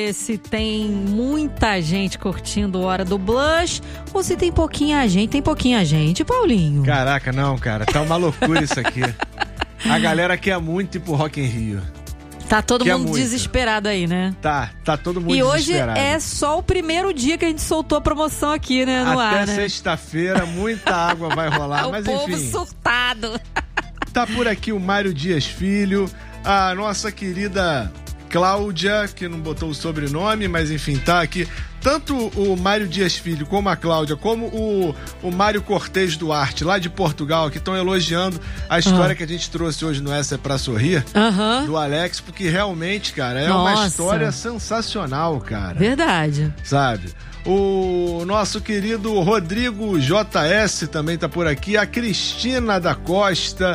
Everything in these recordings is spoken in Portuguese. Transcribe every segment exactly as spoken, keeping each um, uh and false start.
Se tem muita gente curtindo Hora do Blush ou se tem pouquinha gente. Tem pouquinha gente, Paulinho. Caraca, não, cara. Tá uma loucura isso aqui. A galera quer muito ir pro Rock in Rio. Tá todo Quer mundo muito. desesperado aí, né? Tá, tá todo mundo E hoje desesperado. é só o primeiro dia que a gente soltou a promoção aqui, né, no Até ar, né? sexta-feira, muita água vai rolar. O Mas povo enfim, surtado. tá por aqui o Mário Dias Filho, a nossa querida Cláudia, que não botou o sobrenome, mas enfim, tá aqui. Tanto o Mário Dias Filho, como a Cláudia, como o, o Mário Cortez Duarte, lá de Portugal, que estão elogiando a história uhum. que a gente trouxe hoje no Essa é Pra Sorrir, uhum. do Alex, porque realmente, cara, é Nossa. uma história sensacional, cara. Verdade. Sabe? O nosso querido Rodrigo J S também tá por aqui, a Cristina da Costa,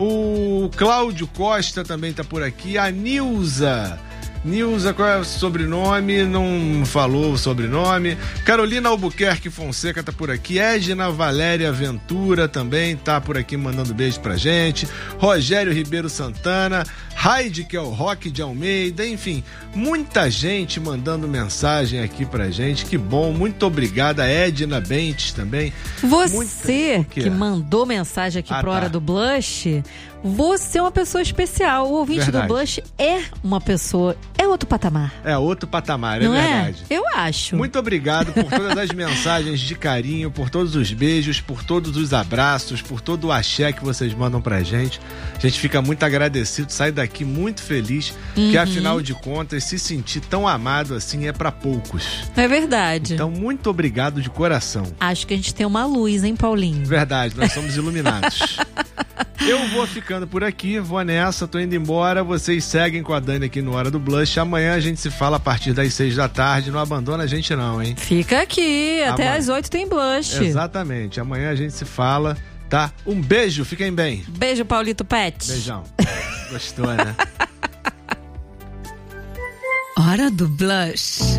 o Cláudio Costa também tá por aqui, a Nilza. Nilza, qual é o sobrenome? Não falou o sobrenome. Carolina Albuquerque Fonseca tá por aqui. Edna Valéria Ventura também tá por aqui mandando beijo pra gente. Rogério Ribeiro Santana. Raide, que é o Roque de Almeida. Enfim, muita gente mandando mensagem aqui pra gente. Que bom, muito obrigada. Edna Bentes também. Você muita... que, que é? mandou mensagem aqui ah, pro Hora tá. do Blush, você é uma pessoa especial. O ouvinte Verdade. do Blush é uma pessoa, é outro patamar. É outro patamar, é Não verdade. é? Eu acho. Muito obrigado por todas as mensagens de carinho, por todos os beijos, por todos os abraços, por todo o axé que vocês mandam pra gente. A gente fica muito agradecido, sai daqui muito feliz, uhum. que afinal de contas, se sentir tão amado assim é pra poucos. É verdade. Então, muito obrigado de coração. Acho que a gente tem uma luz, hein, Paulinho? Verdade, nós somos iluminados. Eu vou ficando por aqui, vou nessa, tô indo embora. Vocês seguem com a Dani aqui no Hora do Blush. Amanhã a gente se fala a partir das seis da tarde. Não abandona a gente não, hein? Fica aqui, até Amanhã. às oito tem Blush. Exatamente, amanhã a gente se fala, tá? Um beijo, fiquem bem. Beijo, Paulito Pet. Beijão. Gostou, né? Hora do Blush.